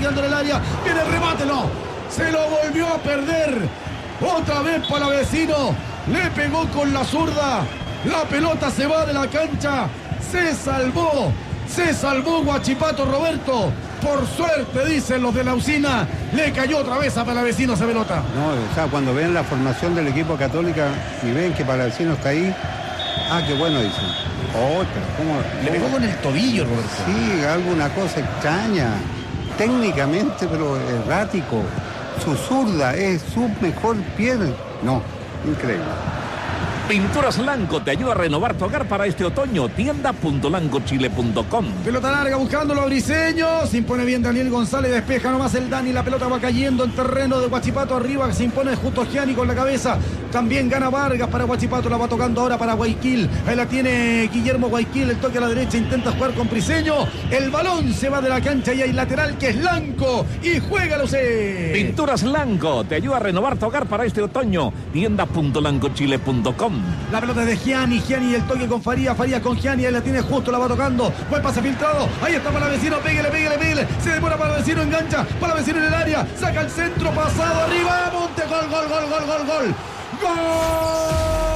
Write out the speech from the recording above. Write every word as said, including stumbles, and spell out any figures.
pateando en el área. Viene el remate, no. Se lo volvió a perder. Otra vez Palavecino. Le pegó con la zurda. La pelota se va de la cancha. Se salvó. Se salvó Huachipato, Roberto. Por suerte, dicen los de la usina, le cayó otra vez a Palavecino esa pelota. No, o sea, cuando ven la formación del equipo Católica y ven que Palavecino está ahí, ah, qué bueno, dicen. Oh, pero ¿cómo? Le pegó con el tobillo, Roberto. Sí, alguna cosa extraña. Técnicamente, pero errático. Su zurda es su mejor pie. No, increíble. Pinturas Lanco te ayuda a renovar tu hogar para este otoño. tienda punto lanco chile punto com. Pelota larga buscándolo a Briseño. Se impone bien Daniel González. Despeja nomás el Dani. La pelota va cayendo en terreno de Huachipato. Arriba se impone justo Gianni con la cabeza. También gana Vargas para Huachipato. La va tocando ahora para Guayaquil. Ahí la tiene Guillermo Guayaquil. El toque a la derecha. Intenta jugar con Briseño. El balón se va de la cancha y hay lateral que es Lanco. Y juega lo sé. Pinturas Lanco te ayuda a renovar tu hogar para este otoño. tienda punto lanco chile punto com. La pelota es de Gianni, Gianni y el toque con Faría, Faría con Gianni, ahí la tiene justo, la va tocando, buen pase filtrado, ahí está Palavecino, pégale, pégale, pégale, se demora Palavecino, engancha, Palavecino en el área, saca el centro, pasado, arriba, Monte, gol, gol, gol, gol, gol, gol, gol.